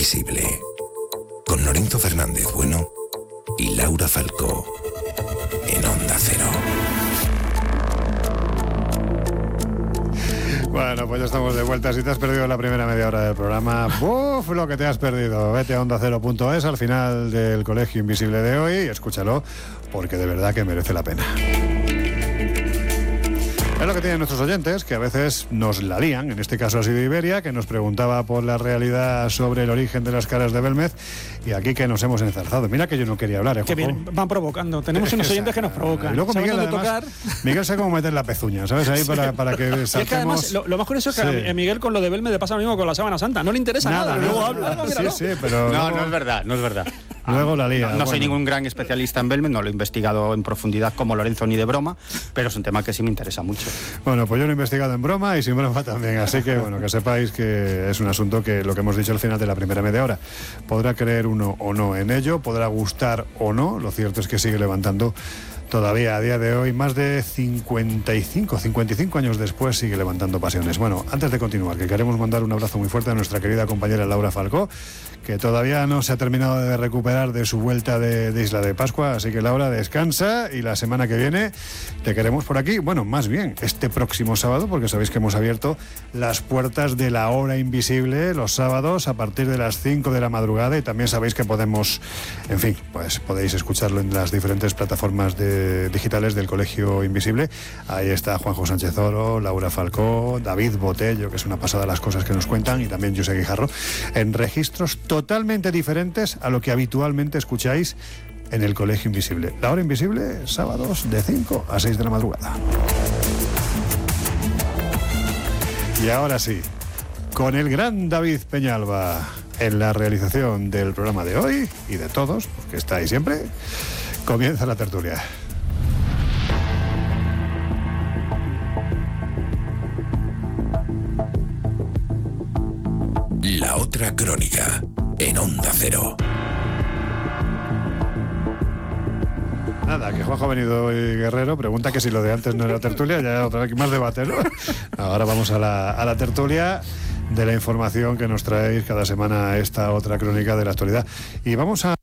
Invisible, con Lorenzo Fernández Bueno y Laura Falcó, en Onda Cero. Bueno, pues ya estamos de vuelta. Si te has perdido la primera media hora del programa, ¡buf! Lo que te has perdido. Vete a ondacero.es al final del Colegio Invisible de hoy y escúchalo, porque de verdad que merece la pena. Es lo que tienen nuestros oyentes, que a veces nos la lían. En este caso ha sido Iberia, que nos preguntaba por la realidad sobre el origen de las caras de Belmez, y aquí que nos hemos enzarzado. Mira que yo no quería hablar, Que bien, van provocando. Tenemos unos oyentes que nos provocan. Y luego Miguel, además, Miguel sabe cómo meter la pezuña, ¿sabes? Ahí para que saltemos. Es que además, lo más curioso es que a Miguel con lo de Belmez le pasa lo mismo con la Sábana Santa. No le interesa nada. Luego habla. Sí, pero no es verdad, no es verdad. Luego la lía. No soy ningún gran especialista en Belmez, no lo he investigado en profundidad como Lorenzo ni de broma, pero es un tema que sí me interesa mucho. Bueno, pues yo lo he investigado en broma y sin broma también, así que bueno, que sepáis que es un asunto que lo que hemos dicho al final de la primera media hora, podrá creer uno o no en ello, podrá gustar o no, lo cierto es que sigue levantando todavía a día de hoy, más de 55 años después, sigue levantando pasiones. Bueno, antes de continuar, que queremos mandar un abrazo muy fuerte a nuestra querida compañera Laura Falcó, que todavía no se ha terminado de recuperar de su vuelta de Isla de Pascua, así que Laura, descansa y la semana que viene te queremos por aquí, bueno, más bien este próximo sábado, porque sabéis que hemos abierto las puertas de la hora invisible los sábados a partir de las 5 de la madrugada, y también sabéis que podemos, en fin, pues podéis escucharlo en las diferentes plataformas digitales del Colegio Invisible. Ahí está Juanjo Sánchez Oro, Laura Falcó, David Botello, que es una pasada las cosas que nos cuentan, y también José Guijarro, en registros totalmente diferentes a lo que habitualmente escucháis en el Colegio Invisible. La hora invisible, sábados de 5 a 6 de la madrugada. Y ahora sí, con el gran David Peñalba en la realización del programa de hoy y de todos, porque está ahí siempre, comienza la tertulia. La otra crónica, en Onda Cero. Nada, que Juanjo ha venido hoy Guerrero, pregunta que si lo de antes no era tertulia, ya otra vez más debate, ¿no? Ahora vamos a la tertulia de la información que nos traéis cada semana, esta otra crónica de la actualidad. Y vamos a